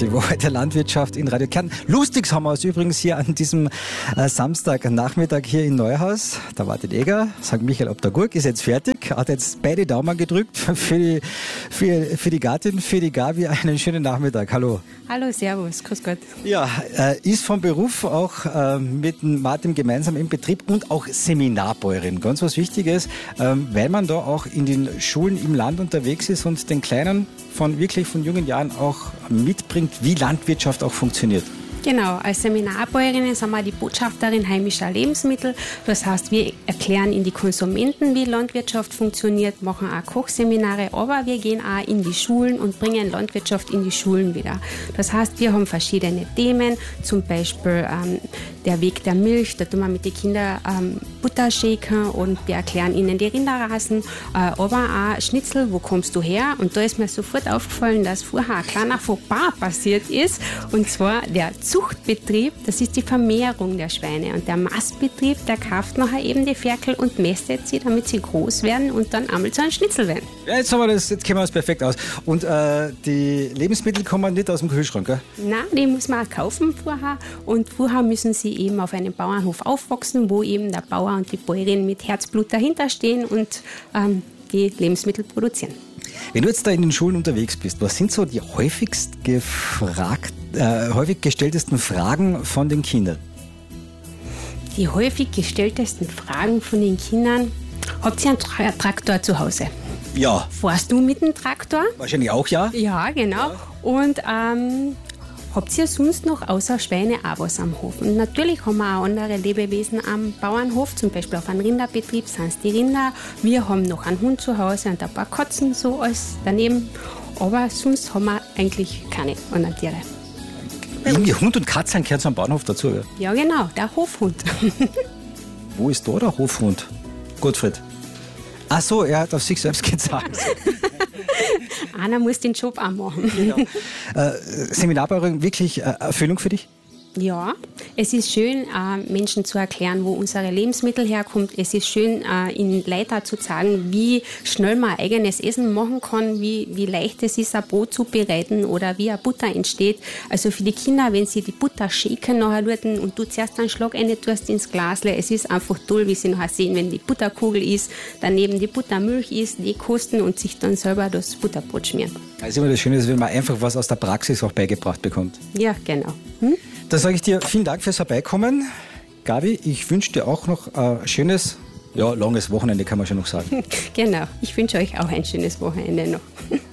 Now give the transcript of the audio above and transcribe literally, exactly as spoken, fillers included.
Die Woche der Landwirtschaft in Radio Kärnten. Lustig haben wir es übrigens hier an diesem äh, Samstagnachmittag hier in Neuhaus. Da wartet Eger, Sankt Michael ob der Gurk, ist jetzt fertig, hat jetzt beide Daumen gedrückt für die, für, für die Gattin, für die Gabi. Einen schönen Nachmittag. Hallo. Hallo, servus, grüß Gott. Ja, äh, ist vom Beruf auch äh, mit Martin gemeinsam im Betrieb und auch Seminarbäuerin. Ganz was Wichtiges, ähm, weil man da auch in den Schulen im Land unterwegs ist und den Kleinen von wirklich von jungen Jahren auch mitbringt, wie Landwirtschaft auch funktioniert. Genau, als Seminarbäuerinnen sind wir die Botschafterin heimischer Lebensmittel. Das heißt, wir erklären in die Konsumenten, wie Landwirtschaft funktioniert, machen auch Kochseminare, aber wir gehen auch in die Schulen und bringen Landwirtschaft in die Schulen wieder. Das heißt, wir haben verschiedene Themen, zum Beispiel ähm, der Weg der Milch, da tun wir mit den Kindern ähm, Butter shaken und wir erklären ihnen die Rinderrassen, äh, aber auch Schnitzel, wo kommst du her? Und da ist mir sofort aufgefallen, dass vorher ein kleiner Fauxpas passiert ist, und zwar der Zuchtbetrieb, das ist die Vermehrung der Schweine, und der Mastbetrieb, der kauft nachher eben die Ferkel und mästet sie, damit sie groß werden und dann einmal zu einem Schnitzel werden. Ja, jetzt, haben wir das, jetzt kennen wir das perfekt aus. Und äh, die Lebensmittel kommen nicht aus dem Kühlschrank, gell? Nein, die muss man auch kaufen vorher, und vorher müssen sie eben auf einem Bauernhof aufwachsen, wo eben der Bauer und die Bäuerin mit Herzblut dahinter stehen und ähm, die Lebensmittel produzieren. Wenn du jetzt da in den Schulen unterwegs bist, was sind so die häufigst gefragt, äh, häufig gestelltesten Fragen von den Kindern? Die häufig gestelltesten Fragen von den Kindern: Habt ihr einen Tra- Traktor zu Hause? Ja. Fährst du mit dem Traktor? Wahrscheinlich auch, ja. Ja, genau. Ja. Und ähm, habt ihr sonst noch außer Schweine auch was am Hof? Und natürlich haben wir auch andere Lebewesen am Bauernhof, zum Beispiel auf einem Rinderbetrieb sind es die Rinder. Wir haben noch einen Hund zu Hause und ein paar Katzen so als daneben. Aber sonst haben wir eigentlich keine anderen Tiere. Irgendwie Hund und Katzen gehören zum Bauernhof dazu, ja? Ja, genau, der Hofhund. Wo ist da der Hofhund? Gottfried. Ach so, er hat auf sich selbst gezahlt. Einer muss den Job auch machen. Genau. Äh, Seminarbäuerin, wirklich äh, Erfüllung für dich? Ja, es ist schön, äh, Menschen zu erklären, wo unsere Lebensmittel herkommt. Es ist schön, äh, ihnen Leuten zu sagen, wie schnell man eigenes Essen machen kann, wie, wie leicht es ist, ein Brot zu bereiten oder wie eine Butter entsteht. Also für die Kinder, wenn sie die Butter shaken nachher dort und du zuerst einen Schlag rein tust ins Glasle, es ist einfach toll, wie sie nachher sehen, wenn die Butterkugel ist, daneben die Buttermilch ist, die kosten und sich dann selber das Butterbrot schmieren. Also immer das Schöne ist, wenn man einfach was aus der Praxis auch beigebracht bekommt. Ja, genau. Hm? Dann sage ich dir vielen Dank fürs Vorbeikommen. Gabi, ich wünsche dir auch noch ein schönes, ja, langes Wochenende, kann man schon noch sagen. Genau, ich wünsche euch auch ein schönes Wochenende noch.